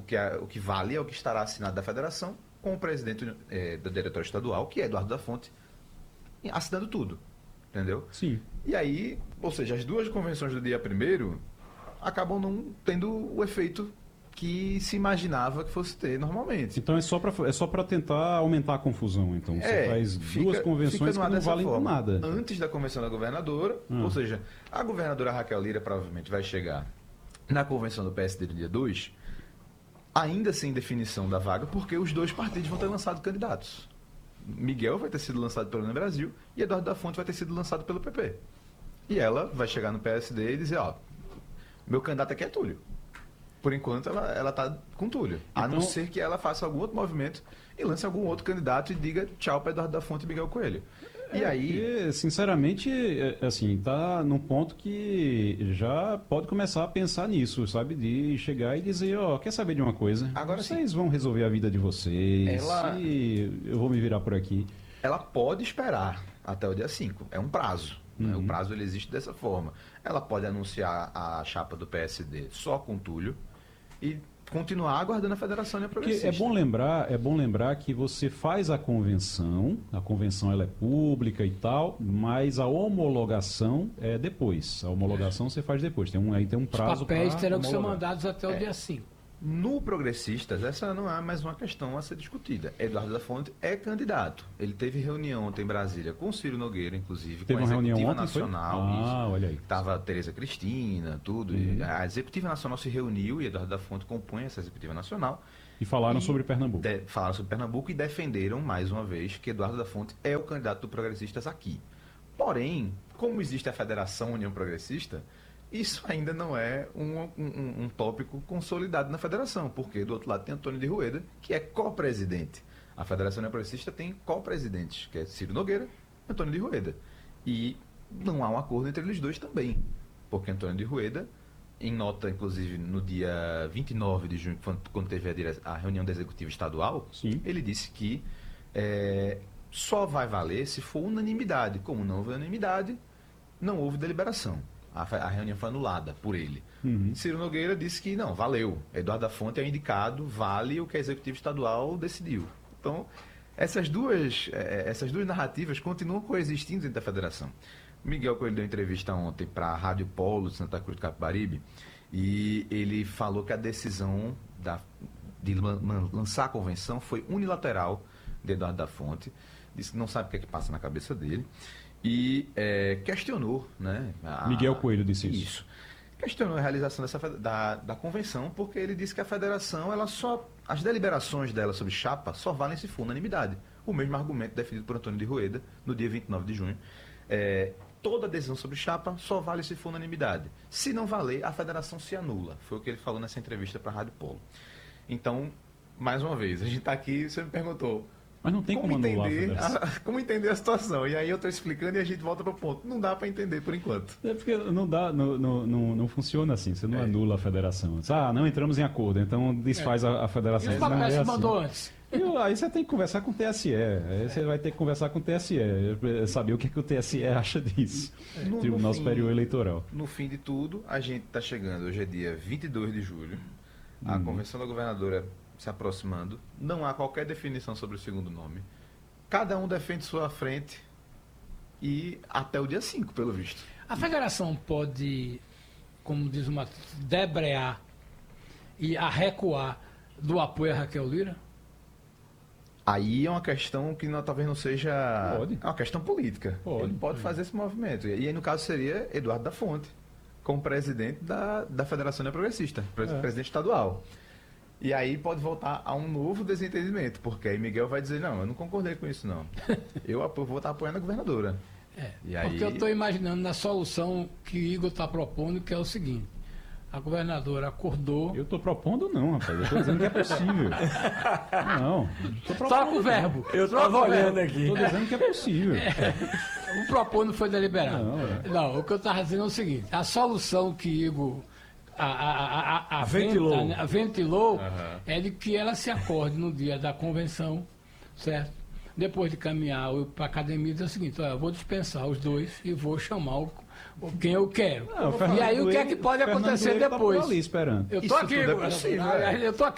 o que vale é o que estará assinado da federação com o presidente do diretório estadual, que é Eduardo da Fonte, assinando tudo. Entendeu? Sim. E aí, ou seja, as duas convenções do dia 1º acabam não tendo o efeito que se imaginava que fosse ter normalmente. Então é só para tentar aumentar a confusão. Então você faz duas convenções que não valem por nada. Antes da convenção da governadora, ou seja, a governadora Raquel Lira provavelmente vai chegar na convenção do PSD no dia 2, ainda sem definição da vaga, porque os dois partidos vão ter lançado candidatos. Miguel vai ter sido lançado pelo União Brasil e Eduardo da Fonte vai ter sido lançado pelo PP. E ela vai chegar no PSD e dizer, meu candidato aqui é Túlio. Por enquanto, ela está com Túlio. A não ser que ela faça algum outro movimento e lance algum outro candidato e diga tchau para Eduardo da Fonte e Miguel Coelho. E aí... Porque, sinceramente, assim, tá num ponto que já pode começar a pensar nisso, sabe? De chegar e dizer, quer saber de uma coisa? Agora vocês vão resolver a vida de vocês e eu vou me virar por aqui. Ela pode esperar até o dia 5. É um prazo. Né? O prazo ele existe dessa forma. Ela pode anunciar a chapa do PSD só com Túlio e continuar aguardando a Federação e a Progressista. É bom lembrar que você faz a convenção ela é pública e tal, mas a homologação é depois. A homologação você faz depois. Aí tem um prazo. Os papéis terão que ser mandados até o dia 5. No Progressistas, essa não é mais uma questão a ser discutida. Eduardo da Fonte é candidato. Ele teve reunião ontem em Brasília com Ciro Nogueira, inclusive, teve com a Executiva Nacional. Olha aí. Estava a Tereza Cristina, tudo. A Executiva Nacional se reuniu e Eduardo da Fonte compõe essa Executiva Nacional. E falaram sobre Pernambuco. Falaram sobre Pernambuco e defenderam, mais uma vez, que Eduardo da Fonte é o candidato do Progressistas aqui. Porém, como existe a Federação União Progressista, isso ainda não é um tópico consolidado na federação, porque do outro lado tem Antônio de Rueda, que é co-presidente. A Federação União Progressista tem co-presidentes, que é Ciro Nogueira e Antônio de Rueda. E não há um acordo entre eles dois também, porque Antônio de Rueda, em nota, inclusive, no dia 29 de junho, quando teve a reunião da Executiva Estadual, sim, ele disse que só vai valer se for unanimidade. Como não houve unanimidade, não houve deliberação. A reunião foi anulada por ele. Ciro Nogueira disse que não, valeu. Eduardo da Fonte é indicado, vale o que a Executiva Estadual decidiu. Então, essas duas narrativas continuam coexistindo dentro da federação. Miguel Coelho deu entrevista ontem para a Rádio Polo de Santa Cruz do Capibaribe e ele falou que a decisão de lançar a convenção foi unilateral de Eduardo da Fonte. Disse que não sabe o que é que passa na cabeça dele. E questionou, né? Miguel Coelho disse isso. Questionou a realização da convenção, porque ele disse que a federação, as deliberações dela sobre chapa só valem se for unanimidade. O mesmo argumento defendido por Antônio de Rueda no dia 29 de junho. Toda decisão sobre chapa só vale se for unanimidade. Se não valer, a federação se anula. Foi o que ele falou nessa entrevista para a Rádio Polo. Então, mais uma vez, a gente está aqui, você me perguntou, mas não tem como anular como entender a situação. E aí eu estou explicando e a gente volta para o ponto. Não dá para entender por enquanto. É porque não funciona assim. Você não anula a federação. Não entramos em acordo, então desfaz a federação. E os papéis que mandou antes? Aí você tem que conversar com o TSE. Aí você vai ter que conversar com o TSE. Saber o que o TSE acha disso. Tribunal Superior Eleitoral. No fim de tudo, a gente está chegando. Hoje é dia 22 de julho. A convenção da governadora se aproximando, não há qualquer definição sobre o segundo nome. Cada um defende sua frente e até o dia 5, pelo visto. A federação pode, como diz o Matheus, debrear e recuar do apoio a Raquel Lira? Aí é uma questão que talvez não seja... Pode. É uma questão política. Ele pode fazer esse movimento. E aí, no caso, seria Eduardo da Fonte, como presidente da Federação União Progressista, presidente estadual. E aí pode voltar a um novo desentendimento, porque aí Miguel vai dizer, não, eu não concordei com isso, não. Eu vou estar apoiando a governadora. E aí... Porque eu estou imaginando na solução que Igor está propondo, que é o seguinte, a governadora acordou... Eu estou propondo não, rapaz, eu estou dizendo que é possível. Não, troca o verbo. Eu estava olhando aqui. Estou dizendo que é possível. O propor não foi deliberado. Não, o que eu estava dizendo é o seguinte, a solução que Igor... ventilou é de que ela se acorde no dia da convenção, certo? Depois de caminhar para a academia, diz o seguinte, eu vou dispensar os dois e vou chamar quem eu quero. E aí o que é que pode acontecer depois? Ali esperando. Eu estou aqui, eu estou aqui